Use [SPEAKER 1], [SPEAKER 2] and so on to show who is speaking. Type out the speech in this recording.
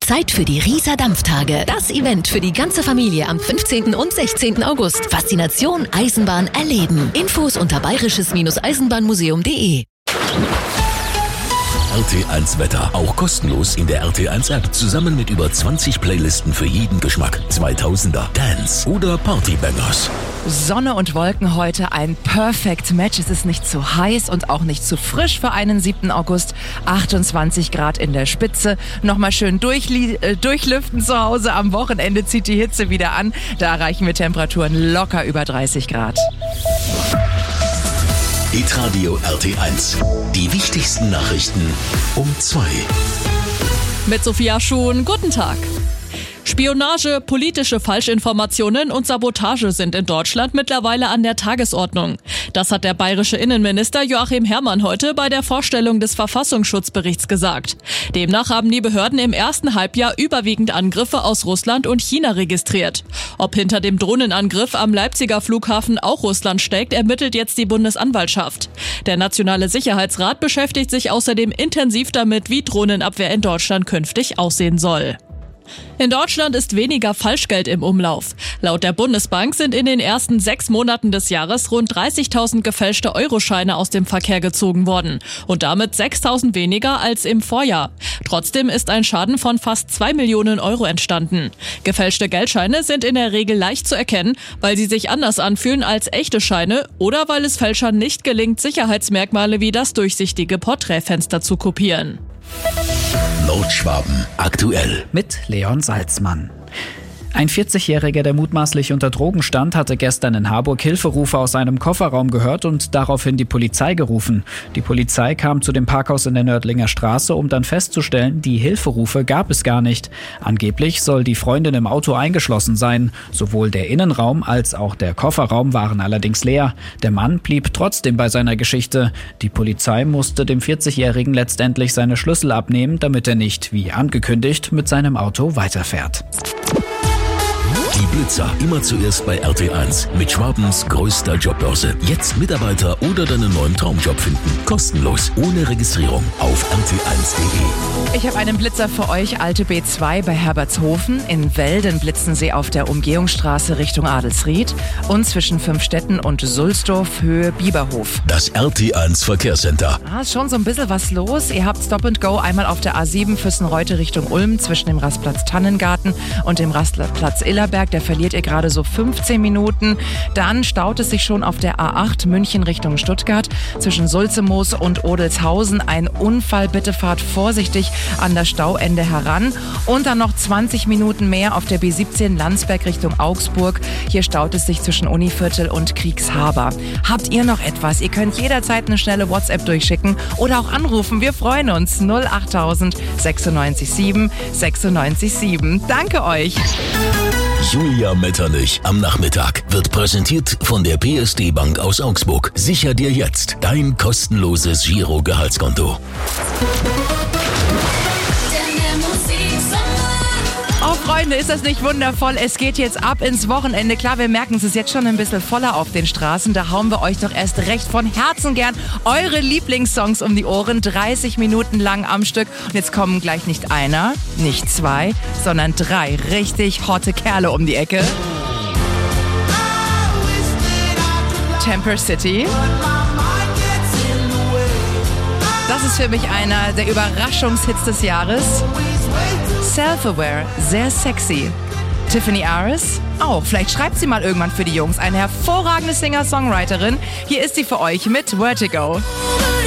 [SPEAKER 1] Zeit für die Rieser Dampftage. Das Event für die ganze Familie am 15. und 16. August. Faszination Eisenbahn erleben. Infos unter bayerisches-eisenbahnmuseum.de.
[SPEAKER 2] RT1 Wetter, auch kostenlos in der RT1 App, zusammen mit über 20 Playlisten für jeden Geschmack. 2000er, Dance oder Partybangers.
[SPEAKER 3] Sonne und Wolken heute ein Perfect Match. Es ist nicht zu heiß und auch nicht zu frisch für einen 7. August. 28 Grad in der Spitze. Nochmal schön durchlüften zu Hause. Am Wochenende zieht die Hitze wieder an. Da erreichen wir Temperaturen locker über 30 Grad.
[SPEAKER 2] Hitradio RT1. Die wichtigsten Nachrichten um 2.
[SPEAKER 4] Mit Sophia Schuhn, guten Tag. Spionage, politische Falschinformationen und Sabotage sind in Deutschland mittlerweile an der Tagesordnung. Das hat der bayerische Innenminister Joachim Herrmann heute bei der Vorstellung des Verfassungsschutzberichts gesagt. Demnach haben die Behörden im ersten Halbjahr überwiegend Angriffe aus Russland und China registriert. Ob hinter dem Drohnenangriff am Leipziger Flughafen auch Russland steckt, ermittelt jetzt die Bundesanwaltschaft. Der Nationale Sicherheitsrat beschäftigt sich außerdem intensiv damit, wie Drohnenabwehr in Deutschland künftig aussehen soll. In Deutschland ist weniger Falschgeld im Umlauf. Laut der Bundesbank sind in den ersten 6 Monaten des Jahres rund 30.000 gefälschte Euroscheine aus dem Verkehr gezogen worden und damit 6.000 weniger als im Vorjahr. Trotzdem ist ein Schaden von fast 2 Millionen Euro entstanden. Gefälschte Geldscheine sind in der Regel leicht zu erkennen, weil sie sich anders anfühlen als echte Scheine oder weil es Fälschern nicht gelingt, Sicherheitsmerkmale wie das durchsichtige Porträtfenster zu kopieren.
[SPEAKER 2] Nordschwaben aktuell
[SPEAKER 5] mit Leon Salzmann. Ein 40-Jähriger, der mutmaßlich unter Drogen stand, hatte gestern in Harburg Hilferufe aus einem Kofferraum gehört und daraufhin die Polizei gerufen. Die Polizei kam zu dem Parkhaus in der Nördlinger Straße, um dann festzustellen, die Hilferufe gab es gar nicht. Angeblich soll die Freundin im Auto eingeschlossen sein. Sowohl der Innenraum als auch der Kofferraum waren allerdings leer. Der Mann blieb trotzdem bei seiner Geschichte. Die Polizei musste dem 40-Jährigen letztendlich seine Schlüssel abnehmen, damit er nicht, wie angekündigt, mit seinem Auto weiterfährt.
[SPEAKER 2] Die Blitzer immer zuerst bei RT1 mit Schwabens größter Jobbörse. Jetzt Mitarbeiter oder deinen neuen Traumjob finden. Kostenlos, ohne Registrierung auf rt1.de.
[SPEAKER 3] Ich habe einen Blitzer für euch, alte B2 bei Herbertshofen. In Welden blitzen sie auf der Umgehungsstraße Richtung Adelsried und zwischen Fünfstetten und Sulzdorf Höhe Bieberhof.
[SPEAKER 2] Das RT1 Verkehrscenter.
[SPEAKER 3] Ist schon so ein bisschen was los. Ihr habt Stop and Go einmal auf der A7 Füssenreute Richtung Ulm zwischen dem Rastplatz Tannengarten und dem Rastplatz Illerberg. Der verliert ihr gerade so 15 Minuten. Dann staut es sich schon auf der A8 München Richtung Stuttgart zwischen Sulzemoos und Odelshausen. Ein Unfall, bitte fahrt vorsichtig an das Stauende heran. Und dann noch 20 Minuten mehr auf der B17 Landsberg Richtung Augsburg. Hier staut es sich zwischen Univiertel und Kriegshaber. Habt ihr noch etwas? Ihr könnt jederzeit eine schnelle WhatsApp durchschicken oder auch anrufen. Wir freuen uns. 08000 96 7 96 7. Danke euch.
[SPEAKER 2] Julia Metternich am Nachmittag wird präsentiert von der PSD Bank aus Augsburg. Sicher dir jetzt dein kostenloses Giro-Gehaltskonto.
[SPEAKER 3] Oh Freunde, ist das nicht wundervoll? Es geht jetzt ab ins Wochenende. Klar, wir merken, es ist jetzt schon ein bisschen voller auf den Straßen. Da hauen wir euch doch erst recht von Herzen gern eure Lieblingssongs um die Ohren. 30 Minuten lang am Stück. Und jetzt kommen gleich nicht einer, nicht 2, sondern 3 richtig hotte Kerle um die Ecke. Temper City. Das ist für mich einer der Überraschungshits des Jahres. Self-Aware, sehr sexy. Tiffany Aris, auch. Vielleicht schreibt sie mal irgendwann für die Jungs. Eine hervorragende Singer-Songwriterin. Hier ist sie für euch mit Vertigo.